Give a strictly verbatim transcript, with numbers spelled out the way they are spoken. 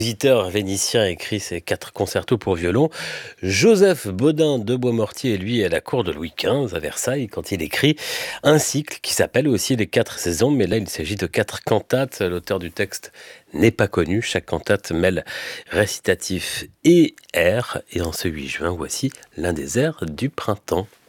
Le compositeur vénitien écrit ses quatre concertos pour violon. Joseph Bodin de Boismortier, lui, est à la cour de Louis quinze à Versailles quand il écrit un cycle qui s'appelle aussi Les Quatre Saisons. Mais là, il s'agit de quatre cantates. L'auteur du texte n'est pas connu. Chaque cantate mêle récitatif et air. Et en ce huit juin, voici l'un des airs du printemps.